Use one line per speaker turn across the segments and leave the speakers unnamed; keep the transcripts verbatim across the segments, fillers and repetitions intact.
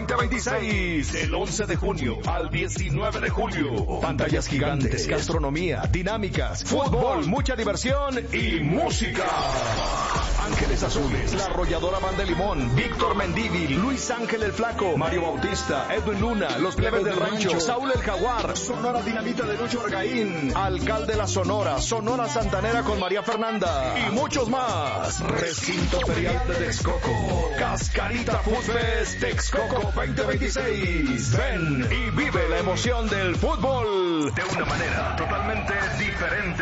veinte veintiséis. Del once de junio al diecinueve de julio. Pantallas gigantes, gastronomía, dinámicas, fútbol, mucha diversión y música. Ángeles Azules, La Arrolladora Banda de Limón, Víctor Mendívil, Luis Ángel el Flaco, Mario Bautista, Edwin Luna, Los Plebes del Rancho, Saúl el Jaguar, Sonora Dinamita de Lucho Argaín, Alcalde La Sonora, Sonora Santanera con María Fernanda y muchos más. Recinto Ferial de Texcoco, Cascarita Food Fest Texcoco veinte veintiséis. Ven y vive la emoción del fútbol de una manera totalmente diferente.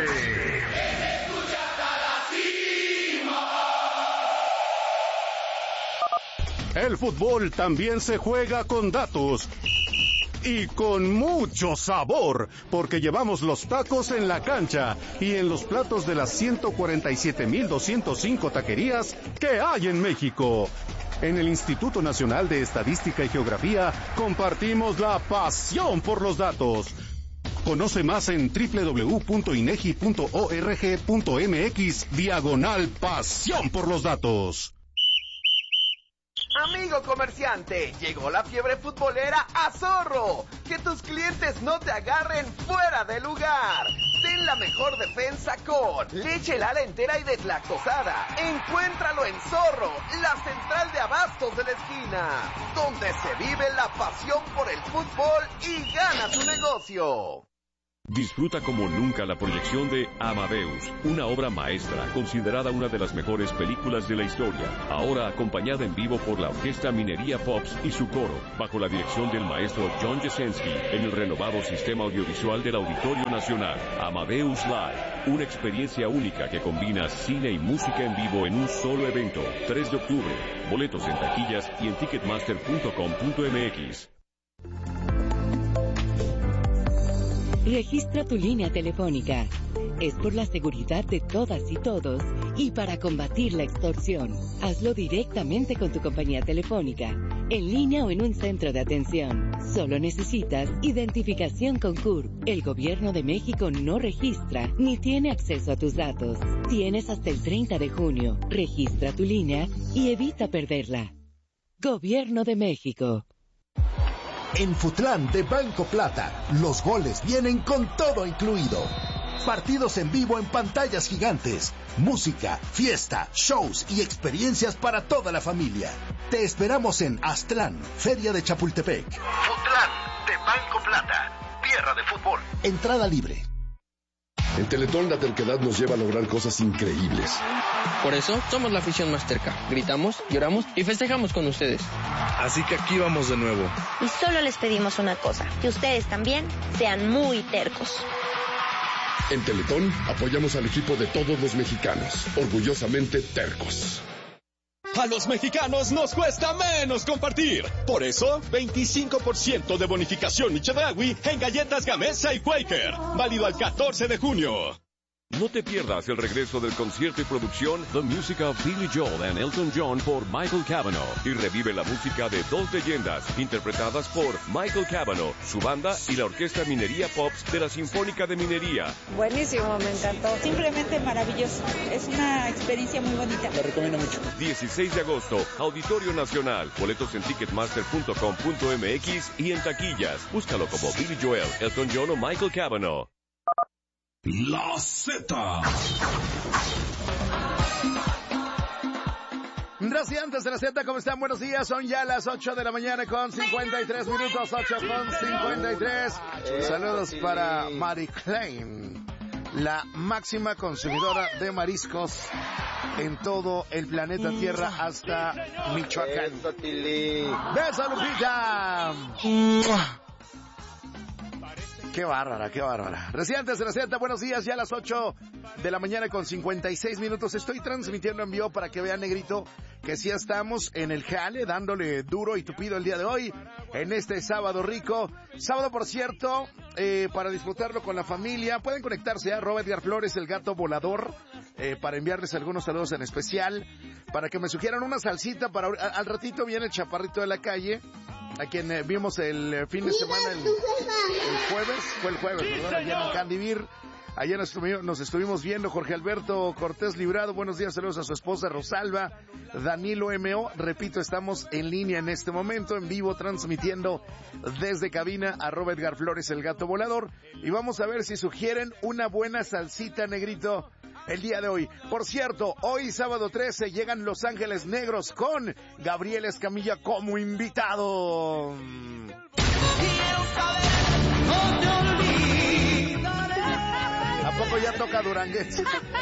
El fútbol también se juega con datos y con mucho sabor, porque llevamos los tacos en la cancha y en los platos de las ciento cuarenta y siete mil doscientos cinco taquerías que hay en México. En el Instituto Nacional de Estadística y Geografía compartimos la pasión por los datos. Conoce más en doble u doble u doble u punto inegi punto org punto mx diagonal pasión por los datos.
Amigo comerciante, llegó la fiebre futbolera a Zorro. Que tus clientes no te agarren fuera de lugar. Ten la mejor defensa con leche Lala entera y deslactosada. Encuéntralo en Zorro, la central de abastos de la esquina, donde se vive la pasión por el fútbol y gana tu negocio.
Disfruta como nunca la proyección de Amadeus, una obra maestra considerada una de las mejores películas de la historia, ahora acompañada en vivo por la Orquesta Minería Pops y su coro, bajo la dirección del maestro John Jasenski, en el renovado sistema audiovisual del Auditorio Nacional. Amadeus Live, una experiencia única que combina cine y música en vivo en un solo evento. tres de octubre, boletos en taquillas y en ticketmaster punto com punto mx.
Registra tu línea telefónica. Es por la seguridad de todas y todos y para combatir la extorsión. Hazlo directamente con tu compañía telefónica, en línea o en un centro de atención. Solo necesitas identificación con C U R P. El Gobierno de México no registra ni tiene acceso a tus datos. Tienes hasta el treinta de junio. Registra tu línea y evita perderla. Gobierno de México.
En Futlán de Banco Plata, los goles vienen con todo incluido. Partidos en vivo en pantallas gigantes, música, fiesta, shows y experiencias para toda la familia. Te esperamos en Aztlán, Feria de Chapultepec.
Futlán de Banco Plata, tierra de fútbol.
Entrada libre.
En Teletón la terquedad nos lleva a lograr cosas increíbles.
Por eso somos la afición más terca. Gritamos, lloramos y festejamos con ustedes.
Así que aquí vamos de nuevo.
Y solo les pedimos una cosa, que ustedes también sean muy tercos.
En Teletón apoyamos al equipo de todos los mexicanos, orgullosamente tercos.
A los mexicanos nos cuesta menos compartir. Por eso, veinticinco por ciento de bonificación y Chedraui en galletas Gamesa y Quaker. Válido al catorce de junio.
No te pierdas el regreso del concierto y producción The Music of Billy Joel and Elton John por Michael Cavanaugh y revive la música de dos leyendas interpretadas por Michael Cavanaugh, su banda y la Orquesta Minería Pops de la Sinfónica de Minería.
Buenísimo, me encantó. Simplemente maravilloso. Es una experiencia muy bonita.
Lo recomiendo mucho.
dieciséis de agosto, Auditorio Nacional. Boletos en ticketmaster punto com punto mx y en taquillas. Búscalo como Billy Joel, Elton John o Michael Cavanaugh.
La Z.
Recientes de la Z, ¿cómo están? Buenos días, son ya las ocho de la mañana con cincuenta y tres minutos, ocho con cincuenta y tres. Saludos para Mary Klein, la máxima consumidora de mariscos en todo el planeta Tierra hasta Michoacán. ¡Beso, Lupita! Qué bárbara, qué bárbara. Residentes de la Z, buenos días, ya a las ocho de la mañana con cincuenta y seis minutos. Estoy transmitiendo en vivo para que vean, Negrito, que sí estamos en el jale, dándole duro y tupido el día de hoy, en este sábado rico. Sábado, por cierto, eh, para disfrutarlo con la familia. Pueden conectarse a Robert Edgar Flores, el gato volador, eh, para enviarles algunos saludos en especial, para que me sugieran una salsita para... Al, al ratito viene el chaparrito de la calle, a quien eh, vimos el eh, fin de semana, el, el jueves, fue el jueves, perdón, allá en Candy Beer. Ayer nos estuvimos, nos estuvimos viendo. Jorge Alberto Cortés Librado, buenos días, saludos a su esposa Rosalba. Danilo M O, repito, estamos en línea en este momento, en vivo, transmitiendo desde cabina, arroba Edgar Flores, el gato volador. Y vamos a ver si sugieren una buena salsita, negrito, el día de hoy. Por cierto, hoy sábado trece llegan Los Ángeles Negros con Gabriel Escamilla como invitado. ¿A poco ya toca Duranguense?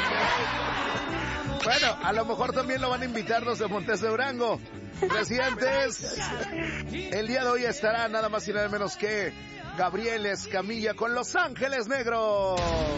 Bueno, a lo mejor también lo van a invitar los de Montes de Durango. Residentes, el día de hoy estará nada más y nada menos que Gabriel Escamilla con Los Ángeles Negros.